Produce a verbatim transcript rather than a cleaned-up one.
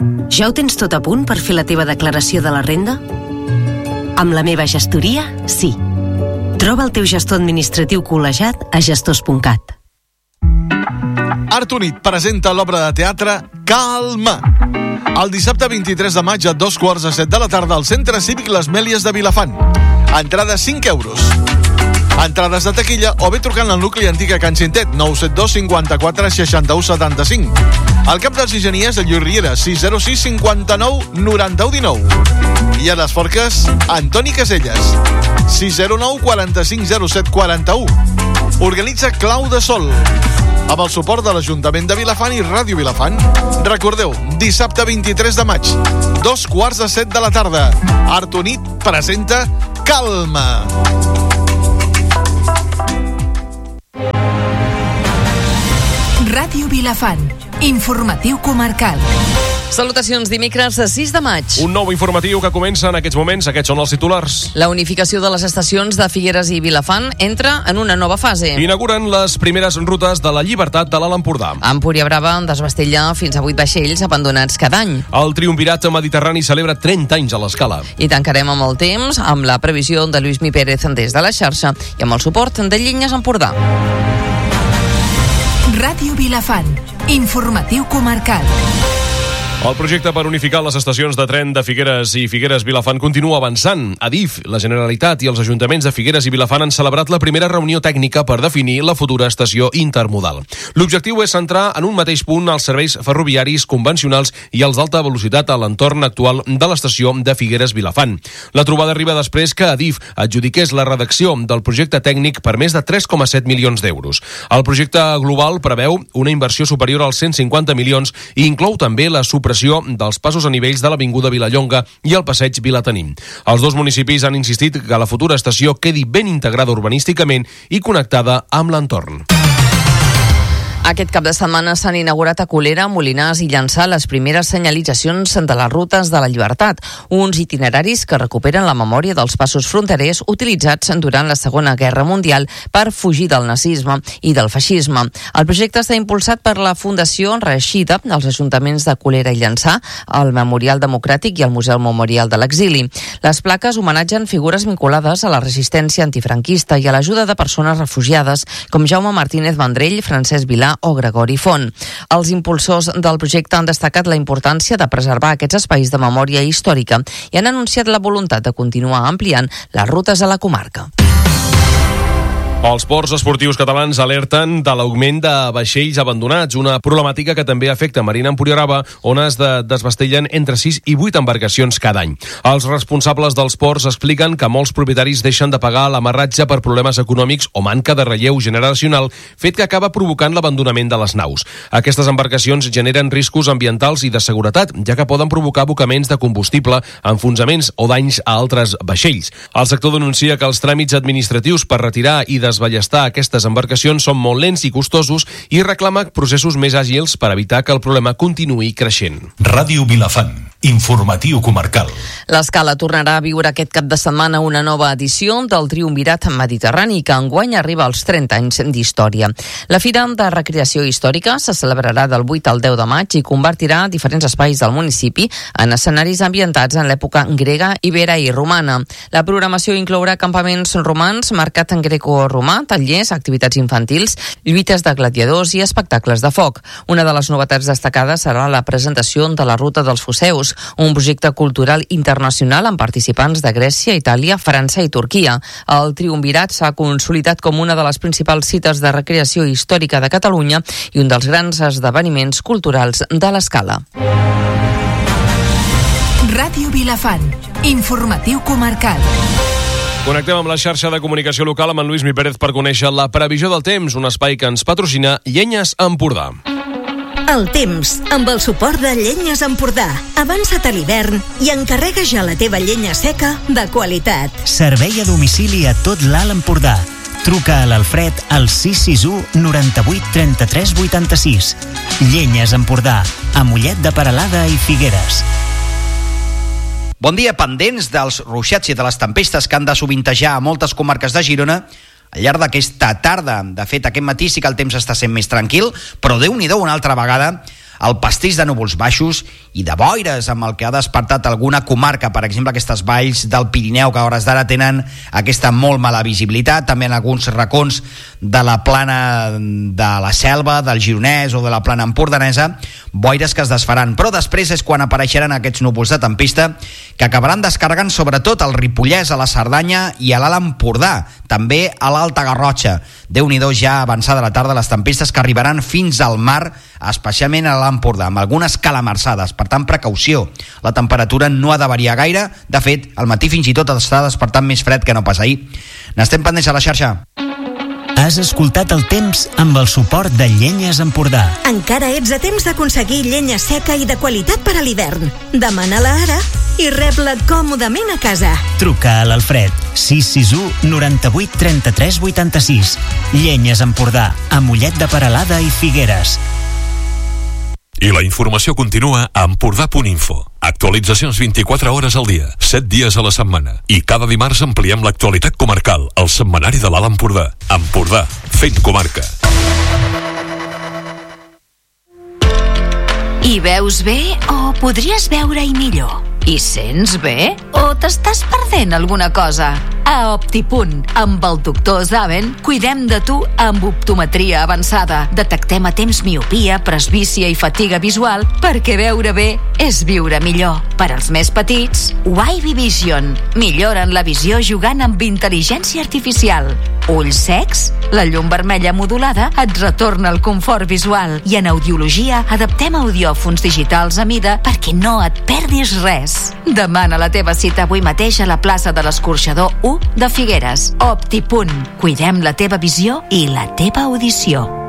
Ja ho tens tot a punt per fer la teva declaració de la renda? Amb la meva gestoria, sí. Troba el teu gestor administratiu col·legiat a gestors punt cat. Art Unit presenta l'obra de teatre Calma. El dissabte vint-i-tres de maig a dos quarts de set de la tarda al Centre Cívic Les Mèlies de Vilafant. Entrada cinc euros. Entrades de taquilla o bé trucant al nucli antic a Can Cintet, nou set dos cinquanta-quatre seixanta-u setanta-cinc. Al cap dels enginyers, el Lluís Riera, sis zero sis cinquanta-nou noranta-u dinou. I a les Forques, Antoni Caselles, sis zero nou quaranta-cinc zero set quaranta-u. Organitza Clau de Sol, amb el suport de l'Ajuntament de Vilafant i Ràdio Vilafant. Recordeu, dissabte vint-i-tres de maig, dos quarts de set de la tarda. Art Unit presenta Calma. Ràdio Vilafant, informatiu comarcal. Salutacions, dimecres de sis de maig. Un nou informatiu que comença en aquests moments. Aquests són els titulars. La unificació de les estacions de Figueres i Vilafant entra en una nova fase. Inauguren les primeres rutes de la Llibertat de l'Alt Empordà. A Empúria Brava desvestella fins a vuit vaixells abandonats cada any. El Triumvirat Mediterrani celebra trenta anys a l'Escala. I tancarem amb el temps amb la previsió de Lluís Mi Pérez des de la xarxa i amb el suport de Llenyes Empordà. Ràdio Vilafant, informatiu comarcal. El projecte per unificar les estacions de tren de Figueres i Figueres-Vilafant continua avançant. Adif, la Generalitat i els ajuntaments de Figueres i Vilafant han celebrat la primera reunió tècnica per definir la futura estació intermodal. L'objectiu és centrar en un mateix punt els serveis ferroviaris convencionals i els d'alta velocitat a l'entorn actual de l'estació de Figueres-Vilafant. La trobada arriba després que Adif adjudiqués la redacció del projecte tècnic per més de tres coma set milions d'euros. El projecte global preveu una inversió superior als cent cinquanta milions i inclou també la supressió dels passos a nivells de l'Avinguda Vilallonga i el passeig Vilataní. Els dos municipis han insistit que la futura estació quedi ben integrada urbanísticament i connectada amb l'entorn. Aquest cap de setmana s'han inaugurat a Colera, Molinars i Llançà les primeres senyalitzacions de les rutes de la Llibertat, uns itineraris que recuperen la memòria dels passos fronterers utilitzats durant la Segona Guerra Mundial per fugir del nazisme i del feixisme. El projecte està impulsat per la Fundació Reeixida, els ajuntaments de Colera i Llançà, el Memorial Democràtic i el Museu Memorial de l'Exili. Les plaques homenatgen figures vinculades a la resistència antifranquista i a l'ajuda de persones refugiades, com Jaume Martínez Vendrell, Francesc Vilà o Gregori Font. Els impulsors del projecte han destacat la importància de preservar aquests espais de memòria històrica i han anunciat la voluntat de continuar ampliant les rutes a la comarca. Els ports esportius catalans alerten de l'augment de vaixells abandonats, una problemàtica que també afecta Marina Empúria Brava, on es de desvestellen entre sis i vuit embarcacions cada any. Els responsables dels ports expliquen que molts propietaris deixen de pagar l'amarratge per problemes econòmics o manca de relleu generacional, fet que acaba provocant l'abandonament de les naus. Aquestes embarcacions generen riscos ambientals i de seguretat, ja que poden provocar abocaments de combustible, enfonsaments o danys a altres vaixells. El sector denuncia que els tràmits administratius per retirar i desballestar aquestes embarcacions són molt lents i costosos i reclama processos més àgils per evitar que el problema continuï creixent. Ràdio Vilafant, informatiu comarcal. L'Escala tornarà a viure aquest cap de setmana una nova edició del Triumvirat Mediterrani, que enguany arriba als trenta anys d'història. La Fira de Recreació Històrica se celebrarà del vuit al deu de maig i convertirà diferents espais del municipi en escenaris ambientats en l'època grega, ibera i romana. La programació inclourà campaments romans, mercat en greco-romà, tallers, activitats infantils, lluites de gladiadors i espectacles de foc. Una de les novetats destacades serà la presentació de la Ruta dels Foceus, un projecte cultural internacional amb participants de Grècia, Itàlia, França i Turquia. El Triumvirat s'ha consolidat com una de les principals cites de recreació històrica de Catalunya i un dels grans esdeveniments culturals de l'Escala. Ràdio Vilafant, informatiu comarcal. Connectem amb la xarxa de comunicació local amb en Lluís Mi Pérez per conèixer la previsió del temps, un espai que ens patrocina Llenyes Empordà. El temps, amb el suport de Llenyes Empordà. Avança't a l'hivern i encarrega ja la teva llenya seca de qualitat. Servei a domicili a tot l'Alt Empordà. Truca a l'Alfred al sis sis u noranta-vuit trenta-tres vuitanta-sis. Llenyes Empordà, a Mollet de Peralada i Figueres. Bon dia, pendents dels ruixats i de les tempestes que han de sovintejar a moltes comarques de Girona al llarg d'aquesta tarda. De fet, aquest matí sí que el temps està sent més tranquil, però Déu-n'hi-do una altra vegada el pastís de núvols baixos i de boires, amb el que ha despertat alguna comarca, per exemple aquestes valls del Pirineu que a hores d'ara tenen aquesta molt mala visibilitat, també en alguns racons de la plana de la Selva, del Gironès o de la plana empordanesa, boires que es desfaran, però després és quan apareixeran aquests núvols de tempesta que acabaran descarregant sobretot al Ripollès, a la Cerdanya i a l'Alt Empordà, també a l'Alta Garrotxa. Déu-n'hi-do, ja avançada la tarda, les tempestes que arribaran fins al mar, especialment a l'Alt Empordà, amb algunes calamarsades, per tant precaució. La temperatura no ha de variar gaire, de fet, al matí fins i tot està despertant més fred que no pas ahir. N'estem pendents a la xarxa. Has escoltat el temps amb el suport de Llenyes Empordà. Encara ets a temps d'aconseguir llenya seca i de qualitat per a l'hivern. Demana-la ara i rep-la còmodament a casa. Truca a l'Alfred, sis sis u, noranta-vuit, trenta-tres, vuitanta-sis. Llenyes Empordà, a Mollet de Peralada i Figueres. I la informació continua a empordà punt info. Actualitzacions vint-i-quatre hores al dia, set dies a la setmana. I cada dimarts ampliem l'actualitat comarcal, al setmanari de l'Alt Empordà. Empordà, fent comarca. Hi veus bé o podries veure-hi millor? Hi sents bé o t'estàs perdent alguna cosa? A Optipunt, amb el doctor Zaven, cuidem de tu amb optometria avançada. Detectem a temps miopia, presbícia i fatiga visual perquè veure bé és viure millor. Per als més petits, Wavy Vision. Milloren la visió jugant amb intel·ligència artificial. Ulls secs? La llum vermella modulada et retorna el confort visual. I en audiologia adaptem audiòfons digitals a mida perquè no et perdis res. Demana la teva cita avui mateix a la plaça de l'Escorxador u de Figueres. Optipunt. Cuidem la teva visió i la teva audició.